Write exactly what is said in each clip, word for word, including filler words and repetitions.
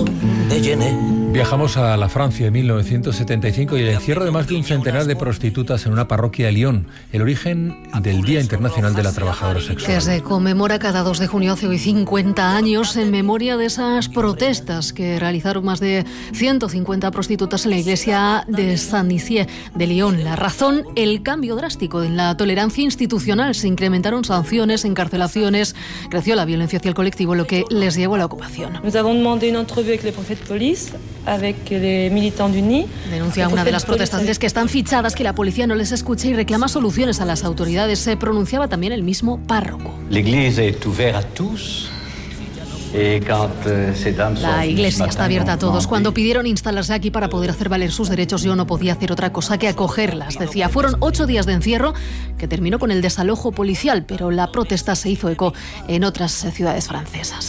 de Genet. Viajamos a la Francia de mil novecientos setenta y cinco y el encierro de más de un centenar de prostitutas en una parroquia de Lyon, el origen del Día Internacional de la Trabajadora Sexual. Que se conmemora cada dos de junio hace hoy cincuenta años en memoria de esas protestas que realizaron más de ciento cincuenta prostitutas en la iglesia de Saint-Nizier de Lyon. La razón, el cambio drástico en la tolerancia institucional. Se incrementaron sanciones, encarcelaciones, creció la violencia hacia el colectivo, lo que les llevó a la ocupación. Nous avons demandé une entrevue avec le préfet de police. Avec les militants du N I. Denuncia una de las protestantes que están fichadas, que la policía no les escucha y reclama soluciones a las autoridades. Se pronunciaba también el mismo párroco. La iglesia está abierta a todos. Cuando pidieron instalarse aquí para poder hacer valer sus derechos, yo no podía hacer otra cosa que acogerlas, decía. Fueron ocho días de encierro que terminó con el desalojo policial, pero la protesta se hizo eco en otras ciudades francesas.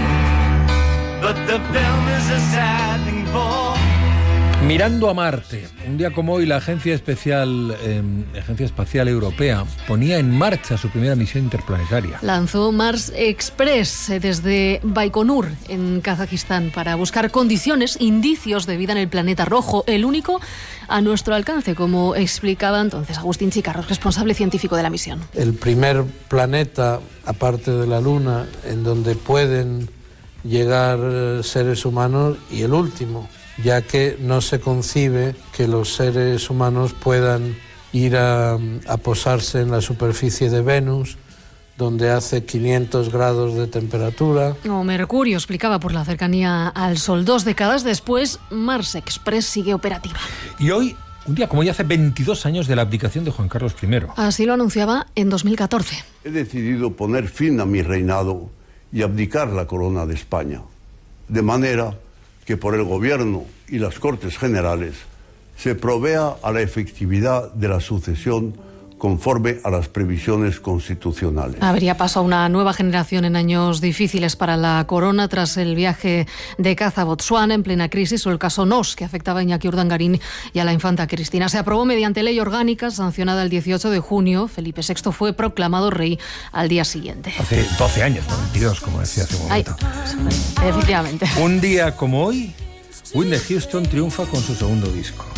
Mirando a Marte, un día como hoy la Agencia Especial, eh, Agencia Espacial Europea ponía en marcha su primera misión interplanetaria. Lanzó Mars Express desde Baikonur, en Kazajistán, para buscar condiciones, indicios de vida en el planeta rojo, el único a nuestro alcance, como explicaba entonces Agustín Chicarros, responsable científico de la misión. El primer planeta, aparte de la Luna, en donde pueden llegar seres humanos, y el último, ya que no se concibe que los seres humanos puedan ir a, a posarse en la superficie de Venus, donde hace quinientos grados de temperatura. O Mercurio, explicaba, por la cercanía al Sol. Dos décadas después, Mars Express sigue operativa. Y hoy, un día como hoy, hace veintidós años de la abdicación de Juan Carlos primero. Así lo anunciaba en dos mil catorce. He decidido poner fin a mi reinado y abdicar la corona de España, de manera que por el Gobierno y las Cortes Generales se provea a la efectividad de la sucesión conforme a las previsiones constitucionales. Habría paso a una nueva generación en años difíciles para la corona tras el viaje de caza a Botsuana en plena crisis o el caso Nos, que afectaba a Iñaki Urdangarín y a la infanta Cristina. Se aprobó mediante ley orgánica sancionada el dieciocho de junio. Felipe sexto fue proclamado rey al día siguiente. Hace doce años, no veintidós, como decía hace un momento. Ay, efectivamente. Un día como hoy, Whitney Houston triunfa con su segundo disco.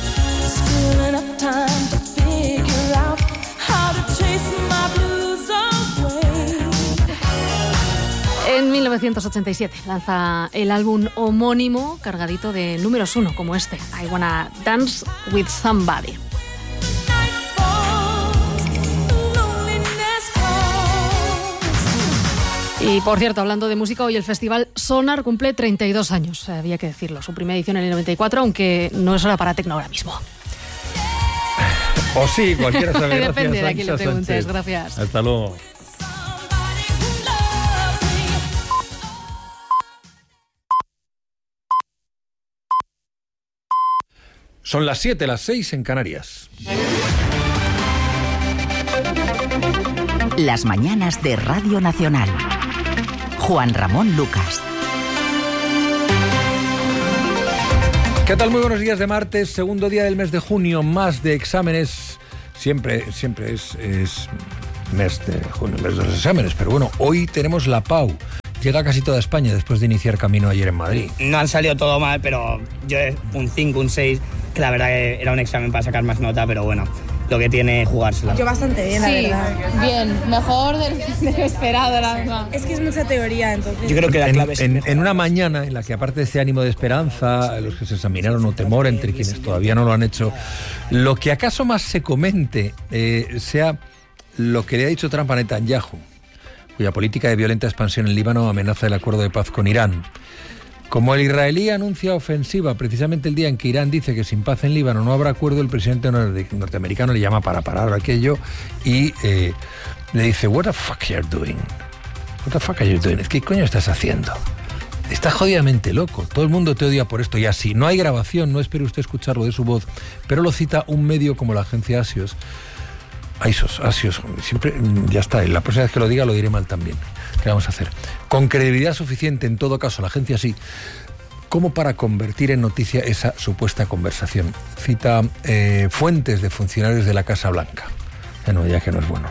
En mil novecientos ochenta y siete lanza el álbum homónimo cargadito de números uno, como este, I Wanna Dance With Somebody. Y por cierto, hablando de música, hoy el festival Sonar cumple treinta y dos años, había que decirlo, su primera edición en el noventa y cuatro, aunque no es hora para tecno ahora mismo. O sí, cualquiera sabe. Depende Gracias, de a quién le preguntes, Sánchez. gracias. Hasta luego. Son las siete, las seis en Canarias. Las mañanas de Radio Nacional. Juan Ramón Lucas. ¿Qué tal? Muy buenos días de martes, segundo día del mes de junio, más de exámenes. Siempre, siempre es, es mes de junio, mes de los exámenes, pero bueno, hoy tenemos la P A U. Llega casi toda España después de iniciar camino ayer en Madrid. No han salido todo mal, pero yo un cinco, un seis, que la verdad que era un examen para sacar más nota, pero bueno, lo que tiene jugársela. Yo bastante bien, la sí, verdad. Bien, mejor de, de lo esperado, la verdad. Es que es mucha teoría, entonces. Yo creo que la clave es en, en una mañana en la que, aparte de ese ánimo de esperanza, los que se examinaron o temor entre quienes todavía no lo han hecho, lo que acaso más se comente eh, sea lo que le ha dicho Trump a Netanyahu, cuya política de violenta expansión en Líbano amenaza el acuerdo de paz con Irán. Como el israelí anuncia ofensiva precisamente el día en que Irán dice que sin paz en Líbano no habrá acuerdo, el presidente norteamericano le llama para parar aquello y eh, le dice, what the fuck are you doing? What the fuck are you doing? ¿Qué coño estás haciendo? Estás jodidamente loco, todo el mundo te odia por esto y así. No hay grabación, no espere usted escucharlo de su voz, pero lo cita un medio como la agencia Axios. Axios, Axios, siempre, ya está, la próxima vez que lo diga lo diré mal también. ¿Qué vamos a hacer? Con credibilidad suficiente, en todo caso, la agencia sí, como para convertir en noticia esa supuesta conversación. Cita eh, fuentes de funcionarios de la Casa Blanca. Bueno, ya que no es bueno.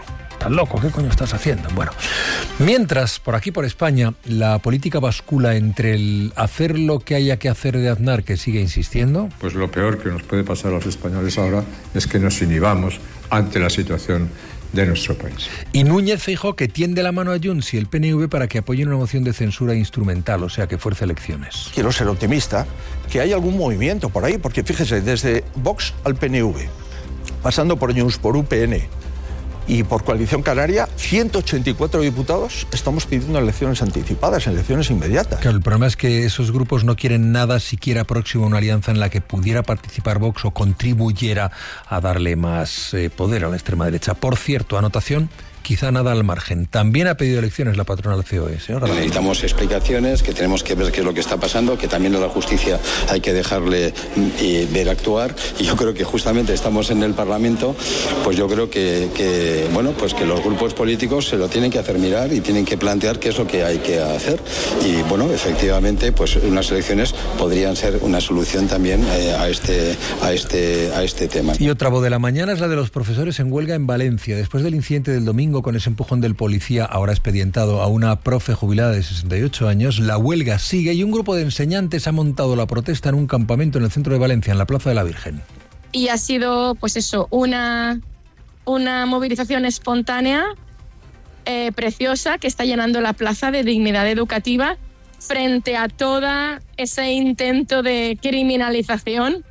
estás loco, ¿qué coño estás haciendo? Bueno, mientras, por aquí, por España, la política bascula entre el hacer lo que haya que hacer de Aznar, que sigue insistiendo. Pues lo peor que nos puede pasar a los españoles ahora es que nos inhibamos ante la situación de nuestro país. Y Núñez Feijóo, que tiende la mano a Junts y el P N V para que apoyen una moción de censura instrumental, o sea, que fuerce elecciones. Quiero ser optimista, que hay algún movimiento por ahí, porque fíjese, desde Vox al P N V, pasando por Junts, por U P N y por Coalición Canaria, ciento ochenta y cuatro diputados estamos pidiendo elecciones anticipadas, elecciones inmediatas. Claro, el problema es que esos grupos no quieren nada siquiera próximo a una alianza en la que pudiera participar Vox o contribuyera a darle más eh, poder a la extrema derecha. Por cierto, anotación, quizá nada al margen. También ha pedido elecciones la patronal C O E, señor Radamés. Necesitamos explicaciones, que tenemos que ver qué es lo que está pasando, que también a la justicia hay que dejarle y ver actuar. Y yo creo que justamente estamos en el Parlamento, pues yo creo que, que bueno, pues que los grupos políticos se lo tienen que hacer mirar y tienen que plantear qué es lo que hay que hacer. Y bueno, efectivamente, pues unas elecciones podrían ser una solución también eh, a este, a este, a este tema. Y otra voz de la mañana es la de los profesores en huelga en Valencia. Después del incidente del domingo con ese empujón del policía, ahora expedientado a una profe jubilada de sesenta y ocho años, la huelga sigue y un grupo de enseñantes ha montado la protesta en un campamento en el centro de Valencia, en la Plaza de la Virgen. Y ha sido, pues eso, una, una movilización espontánea, eh, preciosa, que está llenando la plaza de dignidad educativa frente a todo ese intento de criminalización.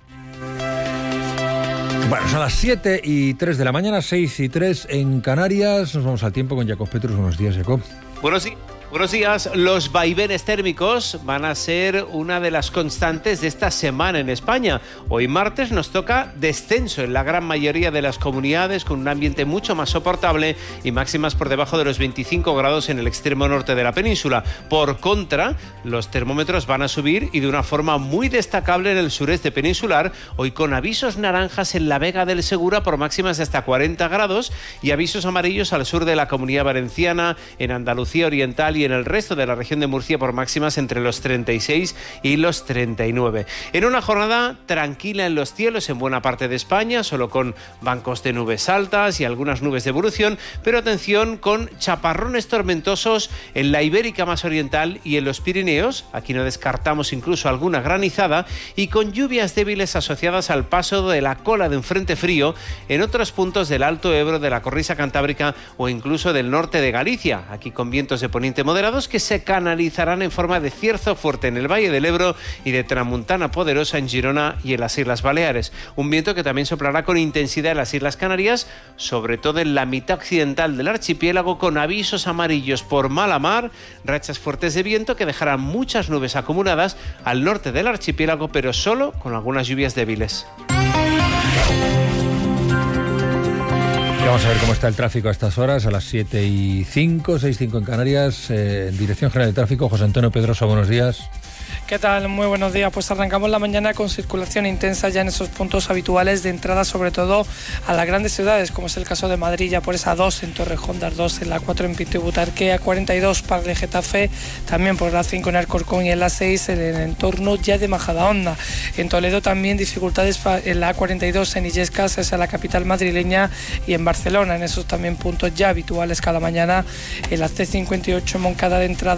Bueno, son las siete y tres de la mañana, seis y tres en Canarias. Nos vamos al tiempo con Jacob Petrus. Buenos días, Jacob. Buenos días. Buenos días. Los vaivenes térmicos van a ser una de las constantes de esta semana en España. Hoy martes nos toca descenso en la gran mayoría de las comunidades, con un ambiente mucho más soportable y máximas por debajo de los veinticinco grados en el extremo norte de la península. Por contra, los termómetros van a subir y de una forma muy destacable en el sureste peninsular, hoy con avisos naranjas en la Vega del Segura por máximas de hasta cuarenta grados y avisos amarillos al sur de la Comunidad Valenciana, en Andalucía Oriental y en el resto de la región de Murcia por máximas entre los treinta y seis y los treinta y nueve. En una jornada tranquila en los cielos en buena parte de España, solo con bancos de nubes altas y algunas nubes de evolución, pero atención con chaparrones tormentosos en la Ibérica más oriental y en los Pirineos, aquí no descartamos incluso alguna granizada, y con lluvias débiles asociadas al paso de la cola de un frente frío en otros puntos del Alto Ebro, de la cornisa cantábrica o incluso del norte de Galicia, aquí con vientos de poniente moderados que se canalizarán en forma de cierzo fuerte en el Valle del Ebro y de tramuntana poderosa en Girona y en las Islas Baleares. Un viento que también soplará con intensidad en las Islas Canarias, sobre todo en la mitad occidental del archipiélago, con avisos amarillos por mala mar, rachas fuertes de viento que dejarán muchas nubes acumuladas al norte del archipiélago, pero solo con algunas lluvias débiles. Vamos a ver cómo está el tráfico a estas horas, a las siete y cinco, seis y cinco en Canarias. Eh, Dirección General de Tráfico, José Antonio Pedrosa, buenos días. ¿Qué tal? Muy buenos días. Pues arrancamos la mañana con circulación intensa ya en esos puntos habituales de entrada, sobre todo a las grandes ciudades, como es el caso de Madrid, ya por esa dos en Torrejón de Ardoz, en la cuatro en Pinto y Butarque, a cuarenta y dos para el Getafe, también por la cinco en Alcorcón y en la seis en el entorno ya de Majadahonda. En Toledo también dificultades en la A cuarenta y dos en Illescas, hacia la capital madrileña, y en Barcelona, en esos también puntos ya habituales cada mañana, en la C cincuenta y ocho en Moncada de entrada,